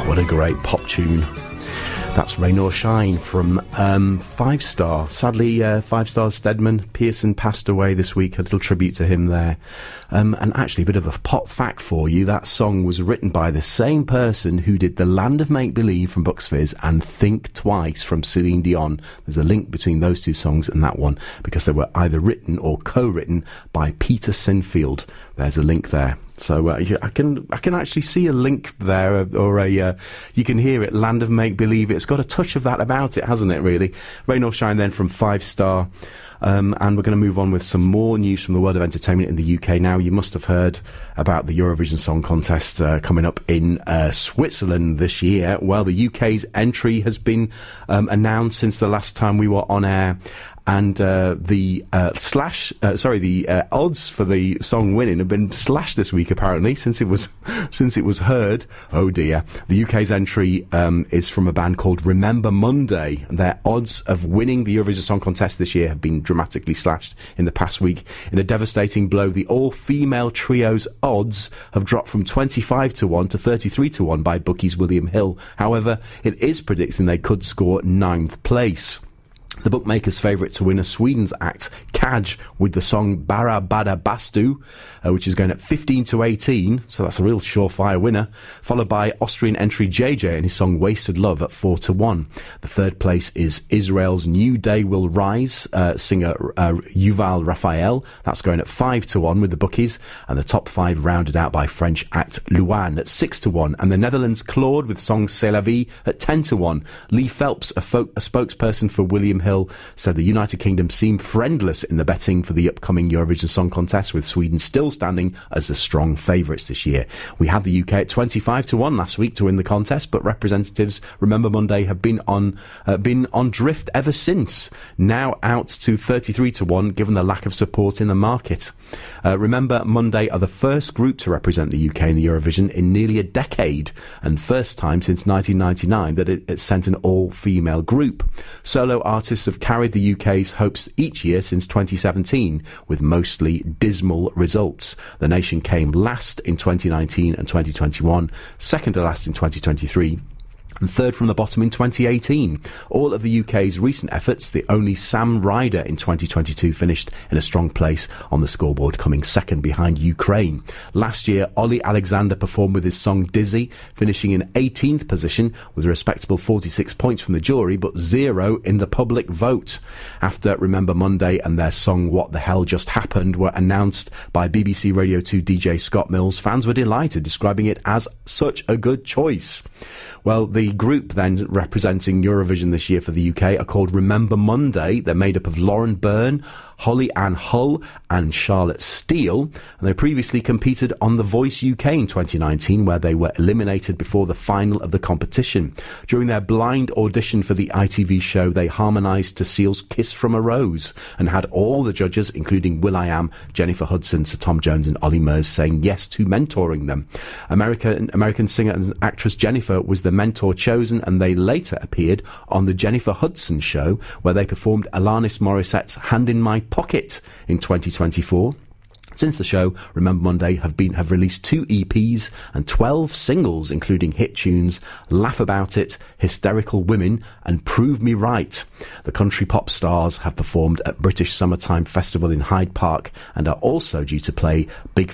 What a great pop tune. That's Rain or Shine from Five Star. Sadly, Five Star Stedman Pearson passed away this week. A little tribute to him there. And actually, a bit of a pop fact for you. That song was written by the same person who did The Land of Make Believe from Bucks Fizz and Think Twice from Celine Dion. There's a link between those two songs and that one because they were either written or co-written by Peter Sinfield. There's a link there. So I can actually see a link there, or you can hear it. Land of Make Believe. It's got a touch of that about it, hasn't it? Really. Rain or Shine then from Five Star. And we're going to move on with some more news from the world of entertainment in the UK now. You must have heard about the Eurovision Song Contest coming up in Switzerland this year. Well, the UK's entry has been announced since the last time we were on air. And the odds for the song winning have been slashed this week, apparently, since it was heard. Oh dear! The UK's entry is from a band called Remember Monday. Their odds of winning the Eurovision Song Contest this year have been dramatically slashed in the past week. In a devastating blow, the all-female trio's odds have dropped from 25-1 to 33-1 by bookies William Hill. However, it is predicting they could score 9th place. The bookmakers' favourite to win are Sweden's act, Kaj, with the song Bara Bada Bastu, which is going at 15-18, so that's a real surefire winner, followed by Austrian entry JJ and his song Wasted Love at 4-1. The third place is Israel's New Day Will Rise, singer Yuval Raphael, that's going at 5-1 with the bookies, and the top five rounded out by French act Luan at 6-1, and the Netherlands' Claude with song C'est la vie at 10-1. Lee Phelps, a spokesperson for William Hill, said the United Kingdom seemed friendless in the betting for the upcoming Eurovision Song Contest, with Sweden still standing as the strong favourites this year. We had the UK at 25-1 last week to win the contest, but representatives Remember Monday have been on drift ever since, now out to 33-1 given the lack of support in the market. Remember Monday are the first group to represent the UK in the Eurovision in nearly a decade, and first time since 1999 that it sent an all-female group. Solo artists have carried the UK's hopes each year since 2017, with mostly dismal results. The nation came last in 2019 and 2021, second to last in 2023, and third from the bottom in 2018. All of the UK's recent efforts, the only Sam Ryder in 2022 finished in a strong place on the scoreboard, coming second behind Ukraine. Last year, Ollie Alexander performed with his song Dizzy, finishing in 18th position with a respectable 46 points from the jury, but 0 in the public vote. After Remember Monday and their song What the Hell Just Happened were announced by BBC Radio 2 DJ Scott Mills, fans were delighted, describing it as such a good choice. Well, the group then representing Eurovision this year for the UK are called Remember Monday. They're made up of Lauren Byrne, Holly Ann Hull and Charlotte Steele, and they previously competed on The Voice UK in 2019, where they were eliminated before the final of the competition. During their blind audition for the ITV show, they harmonised to Seal's Kiss from a Rose and had all the judges, including will.i.am, Jennifer Hudson, Sir Tom Jones and Ollie Murs, saying yes to mentoring them. American singer and actress Jennifer was the mentor chosen, and they later appeared on the Jennifer Hudson Show, where they performed Alanis Morissette's Hand in My Pocket in 2024. Since the show, Remember Monday have released 2 EPs and 12 singles, including hit tunes Laugh About It, Hysterical Women and Prove Me Right. The country pop stars have performed at British Summertime Festival in Hyde Park and are also due to play Big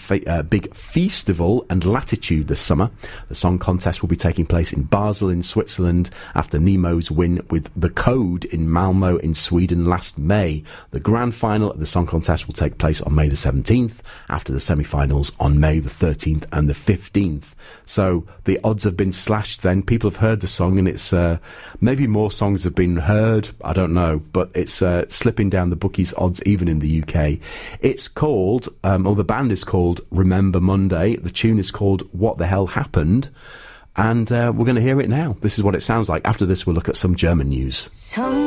Feastival and Latitude this summer. The song contest will be taking place in Basel in Switzerland after Nemo's win with The Code in Malmö in Sweden last May. The grand final of the song contest will take place on May the 17th, after the semi-finals on May the 13th and the 15th. So the odds have been slashed then. People have heard the song, and it's maybe more songs have been heard, I don't know, but it's slipping down the bookies' odds even in the UK. It's called, or the band is called Remember Monday. The tune is called What the Hell Happened, and we're going to hear it now. This is what it sounds like. After this, we'll look at some German news.